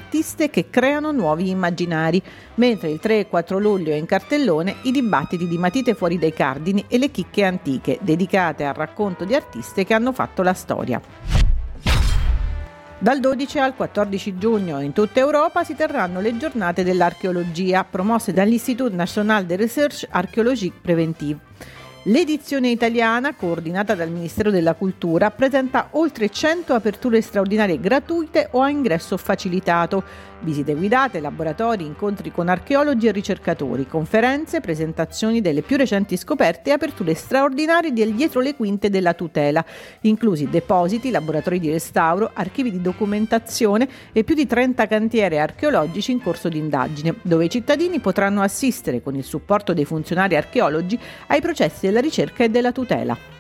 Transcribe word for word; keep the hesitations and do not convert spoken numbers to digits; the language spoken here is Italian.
artiste che creano nuovi immaginari, mentre il tre e quattro luglio è in cartellone i dibattiti di Matite fuori dai cardini e le chicche antiche, dedicate al racconto di artiste che hanno fatto la storia. Dal dodici al quattordici giugno in tutta Europa si terranno le giornate dell'archeologia, promosse dall'Institut National de Recherche Archéologique Préventive. L'edizione italiana, coordinata dal Ministero della Cultura, presenta oltre cento aperture straordinarie gratuite o a ingresso facilitato, visite guidate, laboratori, incontri con archeologi e ricercatori, conferenze, presentazioni delle più recenti scoperte e aperture straordinarie del dietro le quinte della tutela, inclusi depositi, laboratori di restauro, archivi di documentazione e più di trenta cantieri archeologici in corso di indagine, dove i cittadini potranno assistere, con il supporto dei funzionari archeologi, ai processi della ricerca e della tutela.